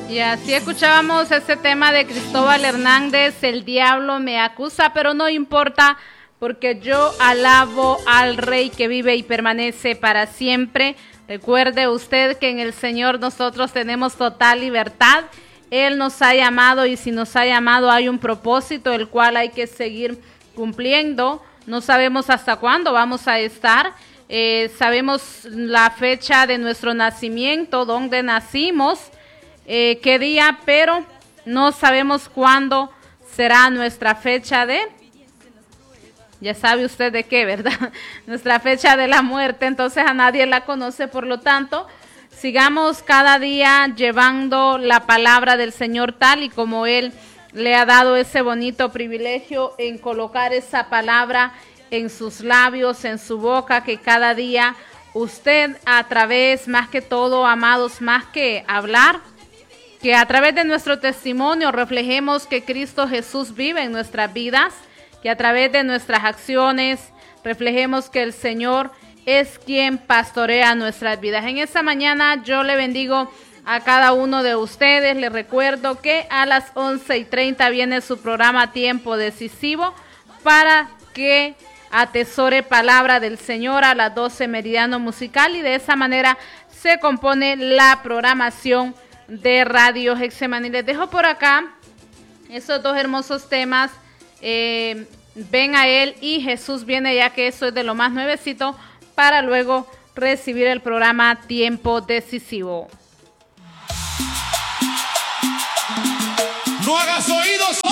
Y así escuchábamos este tema de Cristóbal Hernández, El diablo me acusa, pero no importa, porque yo alabo al Rey que vive y permanece para siempre. Recuerde usted que en el Señor nosotros tenemos total libertad. Él nos ha llamado, y si nos ha llamado hay un propósito el cual hay que seguir cumpliendo. No sabemos hasta cuándo vamos a estar. Sabemos la fecha de nuestro nacimiento, dónde nacimos, qué día, pero no sabemos cuándo será nuestra fecha de, ya sabe usted de qué, ¿verdad? Nuestra fecha de la muerte, entonces a nadie la conoce, por lo tanto, sigamos cada día llevando la palabra del Señor tal y como Él le ha dado ese bonito privilegio en colocar esa palabra en sus labios, en su boca, que cada día usted a través, más que todo, amados, más que hablar, que a través de nuestro testimonio reflejemos que Cristo Jesús vive en nuestras vidas, que a través de nuestras acciones reflejemos que el Señor es quien pastorea nuestras vidas. En esta mañana yo le bendigo a cada uno de ustedes. Les recuerdo que a las 11:30 viene su programa Tiempo Decisivo, para que atesore palabra del Señor. A las 12 Meridiano Musical, y de esa manera se compone la programación de Radio Getsemaní. Les dejo por acá esos dos hermosos temas, Ven a Él y Jesús viene, ya que eso es de lo más nuevecito, para luego recibir el programa Tiempo Decisivo. No hagas oídos